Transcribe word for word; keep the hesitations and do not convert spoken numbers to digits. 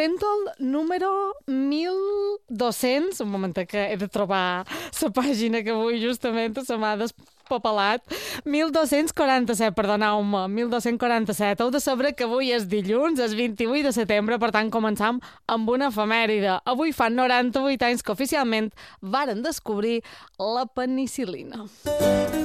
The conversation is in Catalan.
Ostento el número mil dos-cents, un moment que he de trobar la pàgina que avui justament se m'ha despapelat, mil dos-cents quaranta-set, perdoneu-me, mil dos-cents quaranta-set. Heu de saber que avui és dilluns, és vint-i-vuit de setembre, per tant començam amb una efemèride. Avui fa noranta-vuit anys que oficialment varen descobrir la penicil·lina.